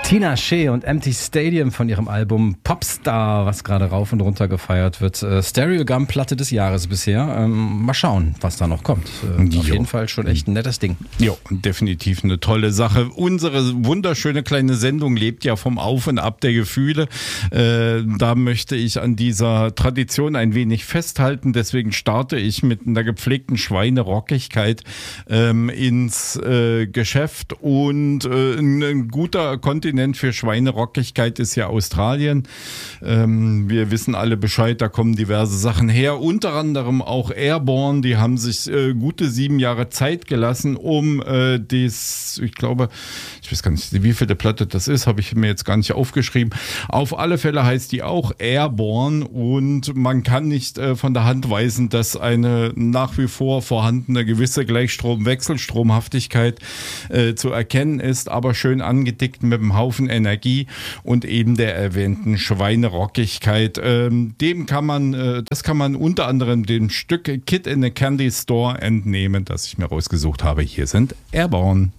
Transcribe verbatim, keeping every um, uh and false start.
Tina Shea und Empty Stadium von ihrem Album Popstar, was gerade rauf und runter gefeiert wird. Äh, Stereogum-Platte des Jahres bisher. Ähm, mal schauen, was da noch kommt. Äh, auf jeden Fall schon echt ein nettes Ding. Ja, definitiv eine tolle Sache. Unsere wunderschöne kleine Sendung lebt ja vom Auf und Ab der Gefühle. Äh, da möchte ich an dieser Tradition ein wenig festhalten. Deswegen starte ich mit einer gepflegten Schweinerockigkeit ähm, ins äh, Geschäft. Und äh, ein guter Kontinent für Schweinerockigkeit ist ja Australien. Ähm, wir wissen alle Bescheid, da kommen diverse Sachen her. Unter anderem auch Airborne, die haben sich äh, gute sieben Jahre Zeit gelassen, um äh, das, ich glaube, ich weiß gar nicht, wie viele Platte das ist, habe ich mir jetzt gar nicht aufgeschrieben. Auf alle Fälle heißt die auch Airborne und man kann nicht äh, von der Hand weisen, dass eine nach wie vor vorhandene gewisse Gleichstrom-Wechselstromhaftigkeit äh, zu erkennen ist, aber schön angedickt mit einem Haufen Energie und eben der erwähnten Schweinerockigkeit. Ähm, dem kann man, äh, das kann man unter anderem dem Stück Kid in a Candy Store entnehmen, das ich mir rausgesucht habe. Hier sind Airborne.